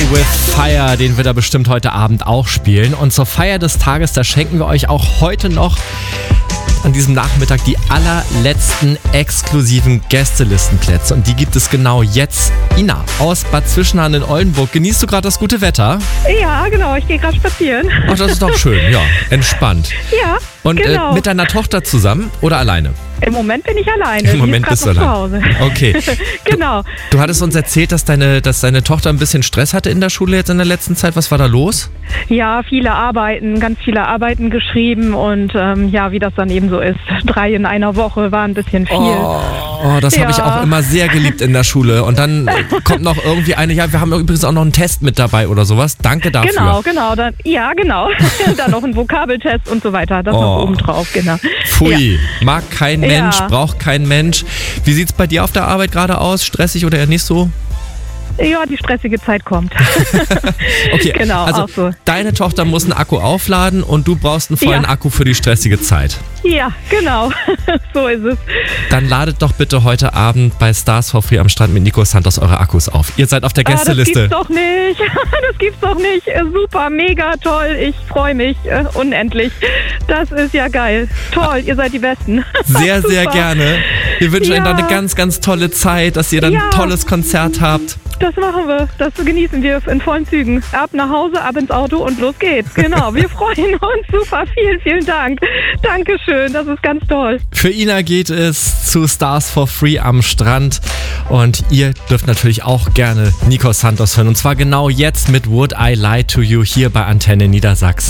with Fire, den wir da bestimmt heute Abend auch spielen. Und zur Feier des Tages, da schenken wir euch auch heute noch an diesem Nachmittag die allerletzten exklusiven Gästelistenplätze. Und die gibt es genau jetzt. Ina aus Bad Zwischenahn in Oldenburg. Genießt du gerade das gute Wetter? Ja, genau. Ich gehe gerade spazieren. Ach, das ist doch schön. Ja, entspannt. Ja, Und genau. mit deiner Tochter zusammen oder alleine? Im Moment bin ich alleine. Im Moment Die ist bist du grad noch allein. zu Hause. Okay. Genau. Du hattest uns erzählt, dass deine Tochter ein bisschen Stress hatte in der Schule jetzt in der letzten Zeit. Was war da los? Ja, ganz viele Arbeiten geschrieben und ja, wie das dann eben so ist. 3 in einer Woche war ein bisschen viel. Oh, das habe ich auch immer sehr geliebt in der Schule. Und dann kommt noch irgendwie ja, wir haben übrigens auch noch einen Test mit dabei oder sowas. Danke dafür. Genau. Dann noch ein Vokabeltest und so weiter. Das noch obendrauf, genau. Pfui, mag kein Mensch, Ja. braucht kein Mensch. Wie sieht's bei dir auf der Arbeit gerade aus? Stressig oder eher nicht so? Ja, die stressige Zeit kommt. Okay, Genau, also auch so. deine Tochter muss einen Akku aufladen und du brauchst einen vollen Ja. Akku für die stressige Zeit. Ja, genau. So ist es. Dann ladet doch bitte heute Abend bei Stars for Free am Strand mit Nico Santos eure Akkus auf. Ihr seid auf der Gästeliste. Das gibt's doch nicht. Das gibt's doch nicht. Super, mega toll. Ich freue mich unendlich. Das ist ja geil. Toll, ihr seid die Besten. Sehr, sehr Super. gerne. Wir wünschen euch Ja. dann eine ganz, ganz tolle Zeit, dass ihr dann ein Ja. tolles Konzert habt. Das machen wir. Das genießen wir in vollen Zügen. Ab nach Hause, ab ins Auto und los geht's. Genau, wir freuen uns. Super, vielen, vielen Dank. Dankeschön, das ist ganz toll. Für Ina geht es zu Stars for Free am Strand. Und ihr dürft natürlich auch gerne Nico Santos hören. Und zwar genau jetzt mit Would I Lie to You hier bei Antenne Niedersachsen.